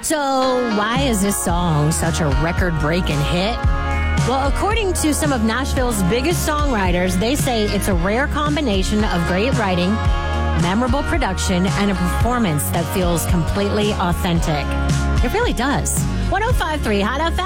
So, why is this song such a record-breaking hit? Well, according to some of Nashville's biggest songwriters, they say it's a rare combination of great writing, memorable production, and a performance that feels completely authentic. It really does. 105.3 Hot FM.